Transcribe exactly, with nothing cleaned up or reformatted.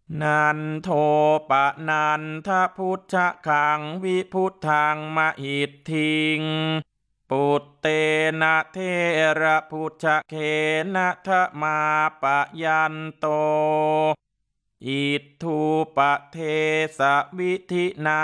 นันโทปะนันทพุทธคังวิพุทธังมหิทธิงปุตเตนะเทระพุทธเขนะทะมาปะยันโตอิทธุปะเทสะวิธินา